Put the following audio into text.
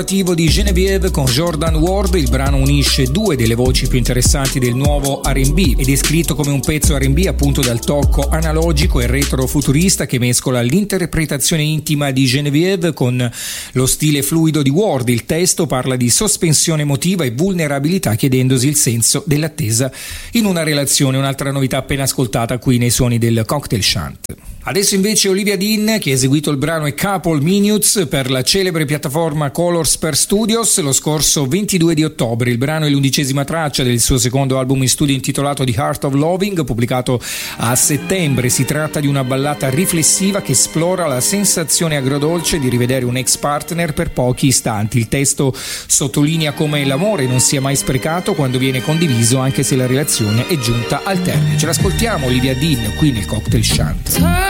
Di Genevieve con Jordan Ward. Il brano unisce due delle voci più interessanti del nuovo R&B ed è scritto come un pezzo R&B appunto dal tocco analogico e retrofuturista che mescola l'interpretazione intima di Genevieve con lo stile fluido di Ward. Il testo parla di sospensione emotiva e vulnerabilità, chiedendosi il senso dell'attesa in una relazione, un'altra novità appena ascoltata qui nei suoni del Cocktail Shant. Adesso invece Olivia Dean, che ha eseguito il brano A Couple Minutes per la celebre piattaforma Colors per Studios lo scorso 22 di ottobre. Il brano è l'11ª traccia del suo secondo album in studio intitolato The Heart of Loving, pubblicato a settembre. Si tratta di una ballata riflessiva che esplora la sensazione agrodolce di rivedere un ex partner per pochi istanti. Il testo sottolinea come l'amore non sia mai sprecato quando viene condiviso, anche se la relazione è giunta al termine. Ce l'ascoltiamo, Olivia Dean, qui nel Cocktail Shant.